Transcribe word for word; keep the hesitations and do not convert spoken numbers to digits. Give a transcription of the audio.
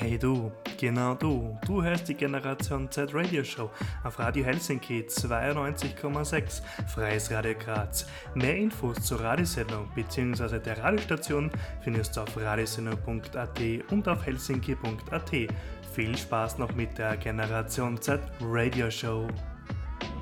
Hey du, genau du, du hörst die Generation Z Radio Show auf Radio Helsinki zweiundneunzig Komma sechs, Freies Radio Graz. Mehr Infos zur Radiosendung bzw. der Radiostation findest du auf radiosendung punkt at und auf helsinki punkt at. Viel Spaß noch mit der Generation Z Radio Show.